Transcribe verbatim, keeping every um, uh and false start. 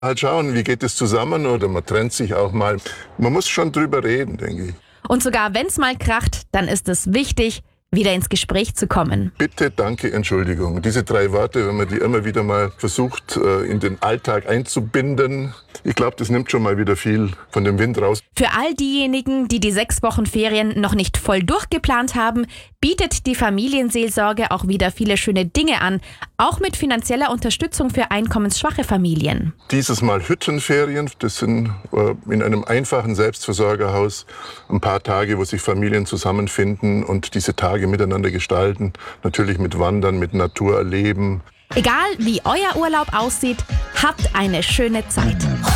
Halt schauen, wie geht es zusammen oder man trennt sich auch mal. Man muss schon drüber reden, denke ich. Und sogar wenn es mal kracht, dann ist es wichtig, wieder ins Gespräch zu kommen. Bitte, danke, Entschuldigung. Diese drei Worte, wenn man die immer wieder mal versucht, in den Alltag einzubinden, ich glaube, das nimmt schon mal wieder viel von dem Wind raus. Für all diejenigen, die die sechs Wochen Ferien noch nicht voll durchgeplant haben, bietet die Familienseelsorge auch wieder viele schöne Dinge an, auch mit finanzieller Unterstützung für einkommensschwache Familien. Dieses Mal Hüttenferien, das sind äh, in einem einfachen Selbstversorgerhaus ein paar Tage, wo sich Familien zusammenfinden und diese Tage miteinander gestalten, natürlich mit Wandern, mit Natur erleben. Egal wie euer Urlaub aussieht, habt eine schöne Zeit.